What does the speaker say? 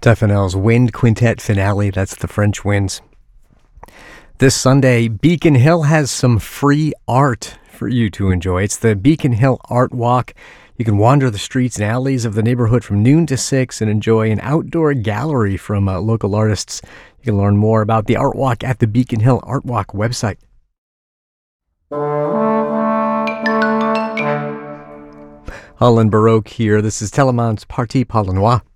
Stefanel's Wind Quintet finale, that's the French winds. This Sunday, Beacon Hill has some free art for you to enjoy. It's the Beacon Hill Art Walk. You can wander the streets and alleys of the neighborhood from noon to 6 and enjoy an outdoor gallery from local artists. You can learn more about the Art Walk at the Beacon Hill Art Walk website. Holland Baroque here. This is Teleman's Partie Polonoise.